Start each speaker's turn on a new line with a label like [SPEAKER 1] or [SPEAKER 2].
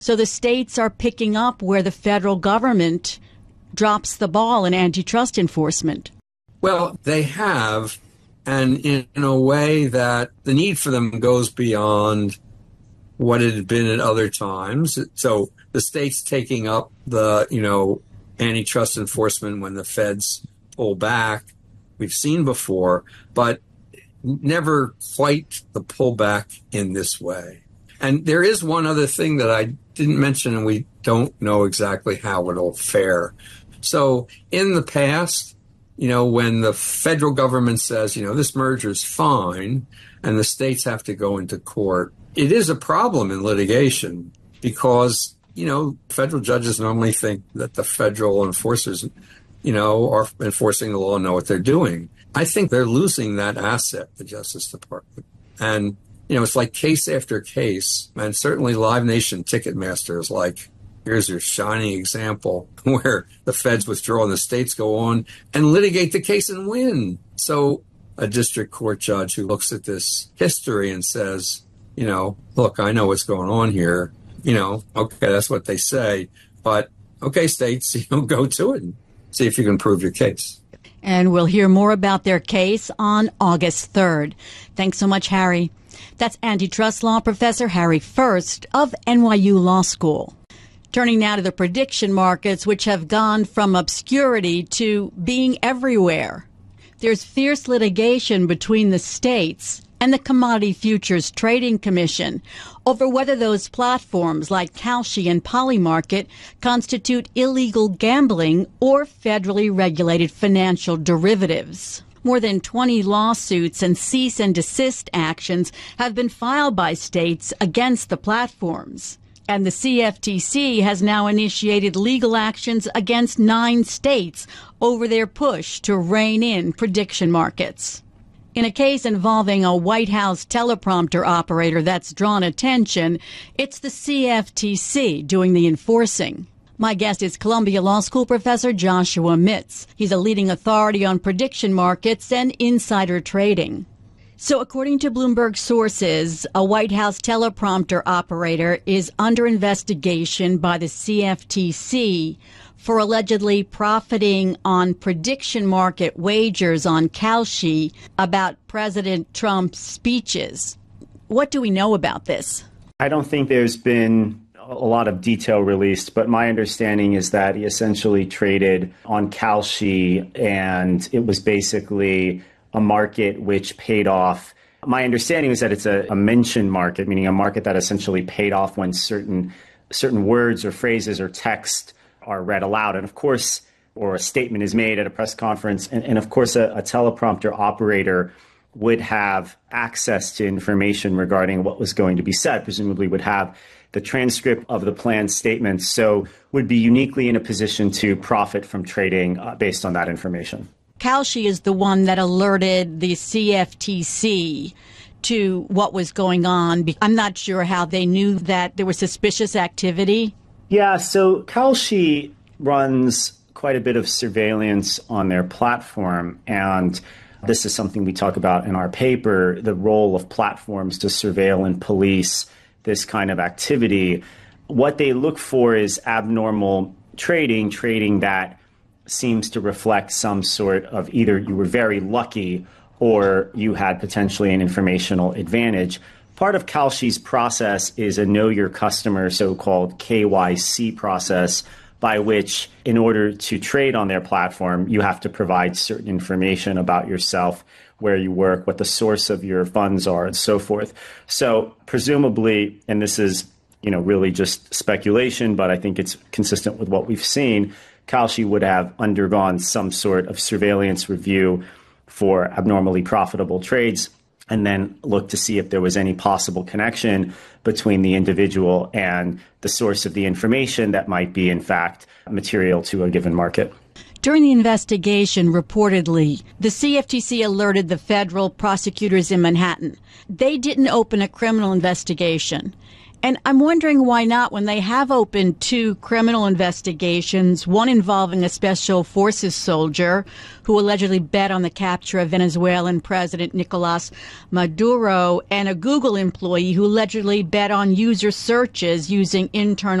[SPEAKER 1] So the states are picking up where the federal government drops the ball in antitrust enforcement.
[SPEAKER 2] Well, they have, and in a way that the need for them goes beyond what it had been at other times. So the states taking up the, antitrust enforcement when the feds pull back, we've seen before, but never quite the pullback in this way. And there is one other thing that I didn't mention, and we don't know exactly how it'll fare. So in the past, when the federal government says, this merger is fine, and the states have to go into court, it is a problem in litigation because, federal judges normally think that the federal enforcers, are enforcing the law and know what they're doing. I think they're losing that asset, the Justice Department. And, it's like case after case, and certainly Live Nation Ticketmaster is like, here's your shining example where the feds withdraw and the states go on and litigate the case and win. So a district court judge who looks at this history and says, look, I know what's going on here. Okay, that's what they say. But, okay, states, go to it and see if you can prove your case.
[SPEAKER 1] And we'll hear more about their case on August 3rd. Thanks so much, Harry. That's antitrust law professor Harry First of NYU Law School. Turning now to the prediction markets, which have gone from obscurity to being everywhere. There's fierce litigation between the states and the Commodity Futures Trading Commission over whether those platforms like Kalshi and Polymarket constitute illegal gambling or federally regulated financial derivatives. More than 20 lawsuits and cease and desist actions have been filed by states against the platforms. And the CFTC has now initiated legal actions against 9 states over their push to rein in prediction markets. In a case involving a White House teleprompter operator that's drawn attention, it's the CFTC doing the enforcing. My guest is Columbia Law School professor Joshua Mitz. He's a leading authority on prediction markets and insider trading. So according to Bloomberg sources, a White House teleprompter operator is under investigation by the CFTC for allegedly profiting on prediction market wagers on Kalshi about President Trump's speeches. What do we know about this?
[SPEAKER 3] I don't think there's been a lot of detail released, but my understanding is that he essentially traded on Kalshi, and it was basically a market which paid off. My understanding is that it's a mention market, meaning a market that essentially paid off when certain words or phrases or text are read aloud. And of course, or a statement is made at a press conference. And of course, a teleprompter operator would have access to information regarding what was going to be said, presumably would have the transcript of the planned statements, so would be uniquely in a position to profit from trading based on that information.
[SPEAKER 1] Kalshi is the one that alerted the CFTC to what was going on. I'm not sure how they knew that there was suspicious activity.
[SPEAKER 3] Yeah, so Kalshi runs quite a bit of surveillance on their platform, and this is something we talk about in our paper, the role of platforms to surveil and police this kind of activity. What they look for is abnormal trading that seems to reflect some sort of either you were very lucky or you had potentially an informational advantage. Part of Kalshi's process is a know your customer, so-called KYC process, by which in order to trade on their platform, you have to provide certain information about yourself, where you work, what the source of your funds are, and so forth. So presumably, and this is really just speculation, but I think it's consistent with what we've seen, Kalshi would have undergone some sort of surveillance review for abnormally profitable trades and then look to see if there was any possible connection between the individual and the source of the information that might be, in fact, material to a given market.
[SPEAKER 1] During the investigation, reportedly, the CFTC alerted the federal prosecutors in Manhattan. They didn't open a criminal investigation. And I'm wondering why not, when they have opened 2 criminal investigations, one involving a special forces soldier who allegedly bet on the capture of Venezuelan President Nicolas Maduro, and a Google employee who allegedly bet on user searches using internal